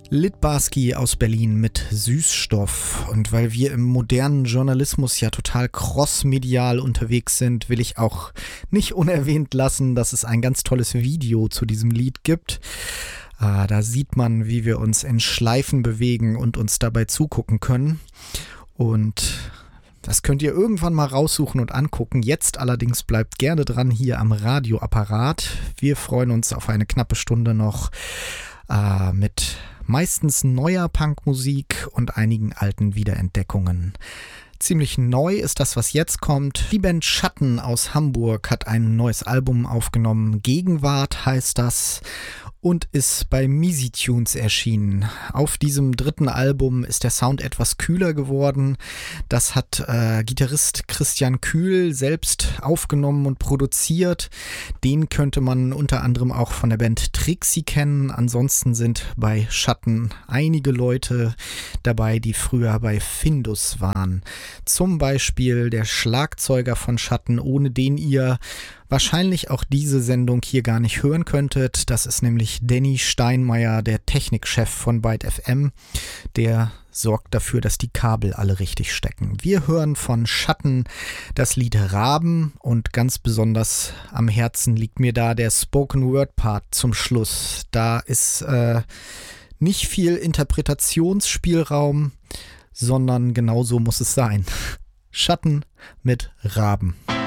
Litbarski aus Berlin mit Süßstoff. Und weil wir im modernen Journalismus ja total crossmedial unterwegs sind, will ich auch nicht unerwähnt lassen, dass es ein ganz tolles Video zu diesem Lied gibt. Da sieht man, wie wir uns in Schleifen bewegen und uns dabei zugucken können. Und das könnt ihr irgendwann mal raussuchen und angucken. Jetzt allerdings bleibt gerne dran hier am Radioapparat. Wir freuen uns auf eine knappe Stunde noch mit meistens neuer Punkmusik und einigen alten Wiederentdeckungen. Ziemlich neu ist das, was jetzt kommt. Die Band Schatten aus Hamburg hat ein neues Album aufgenommen. Gegenwart heißt das und ist bei Misi Tunes erschienen. Auf diesem dritten Album ist der Sound etwas kühler geworden. Das hat Gitarrist Christian Kühl selbst aufgenommen und produziert. Den könnte man unter anderem auch von der Band Trixie kennen. Ansonsten sind bei Schatten einige Leute dabei, die früher bei Findus waren. Zum Beispiel der Schlagzeuger von Schatten, ohne den ihr wahrscheinlich auch diese Sendung hier gar nicht hören könntet. Das ist nämlich Danny Steinmeier, der Technikchef von Byte FM. Der sorgt dafür, dass die Kabel alle richtig stecken. Wir hören von Schatten das Lied Raben und ganz besonders am Herzen liegt mir da der Spoken-Word-Part zum Schluss. Da ist nicht viel Interpretationsspielraum, sondern genau so muss es sein. Schatten mit Raben.